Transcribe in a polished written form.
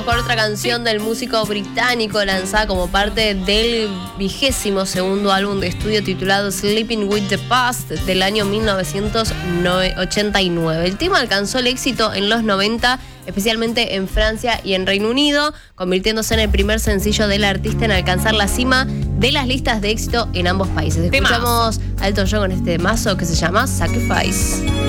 vamos con otra canción del músico británico lanzada como parte del 22º álbum de estudio titulado Sleeping with the Past del año 1989. El tema alcanzó el éxito en los 90, especialmente en Francia y en Reino Unido, convirtiéndose en el primer sencillo del artista en alcanzar la cima de las listas de éxito en ambos países. Escuchamos a Elton John con este temazo que se llama Sacrifice.